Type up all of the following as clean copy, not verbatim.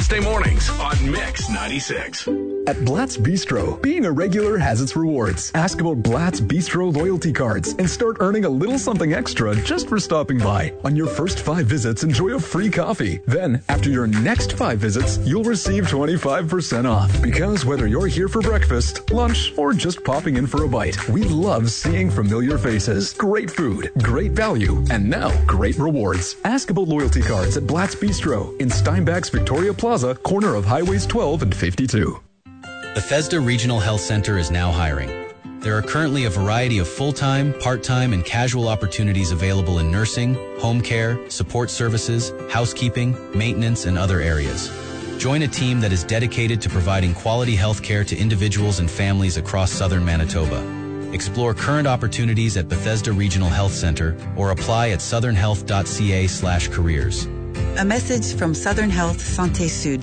Wednesday mornings on Mix 96. At Blatt's Bistro, being a regular has its rewards. Ask about Blatt's Bistro loyalty cards and start earning a little something extra just for stopping by. On your first 5 visits, enjoy a free coffee. Then, after your next 5 visits, you'll receive 25% off. Because whether you're here for breakfast, lunch, or just popping in for a bite, we love seeing familiar faces. Great food, great value, and now great rewards. Ask about loyalty cards at Blatt's Bistro in Steinbach's Victoria Plaza, corner of Highways 12 and 52. Bethesda Regional Health Center is now hiring. There are currently a variety of full-time, part-time, and casual opportunities available in nursing, home care, support services, housekeeping, maintenance, and other areas. Join a team that is dedicated to providing quality health care to individuals and families across southern Manitoba. Explore current opportunities at Bethesda Regional Health Center or apply at southernhealth.ca/careers. A message from Southern Health Santé Sud.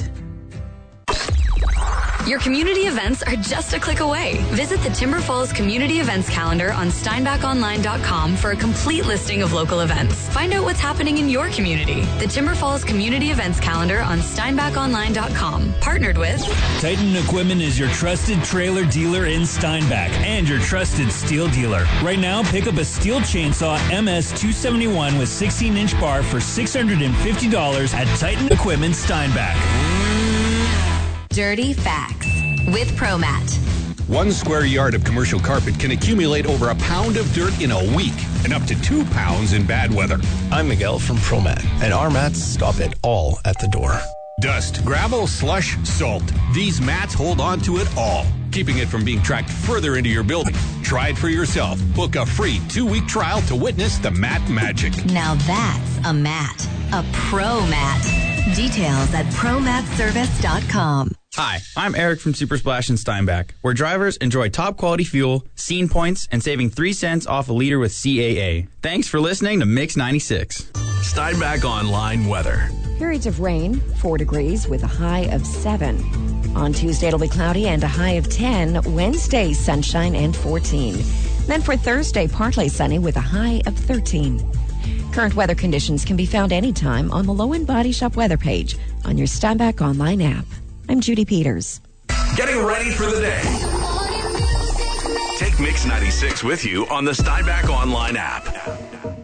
Your community events are just a click away. Visit the Timber Falls Community Events Calendar on steinbachonline.com for a complete listing of local events. Find out what's happening in your community. The Timber Falls Community Events Calendar on steinbachonline.com. Partnered with Titan Equipment is your trusted trailer dealer in Steinbach and your trusted steel dealer. Right now, pick up a steel chainsaw MS-271 with 16-inch bar for $650 at Titan Equipment Steinbach. Dirty Facts with ProMat. 1 square yard of commercial carpet can accumulate over a pound of dirt in a week and up to 2 pounds in bad weather. I'm Miguel from ProMat, and our mats stop it all at the door. Dust, gravel, slush, salt. These mats hold on to it all, keeping it from being tracked further into your building. Try it for yourself. Book a free 2-week trial to witness the mat magic. Now that's a mat. A ProMat. Details at ProMatService.com. Hi, I'm Eric from Super Splash in Steinbach, where drivers enjoy top quality fuel, scene points, and saving 3 cents off a liter with CAA. Thanks for listening to Mix 96. Steinbach Online weather. Periods of rain, 4 degrees with a high of 7. On Tuesday, it'll be cloudy and a high of 10. Wednesday, sunshine and 14. Then for Thursday, partly sunny with a high of 13. Current weather conditions can be found anytime on the Low End Body Shop weather page on your Steinbach Online app. I'm Judy Peters. Getting ready for the day. Take Mix 96 with you on the Steinbach Online app.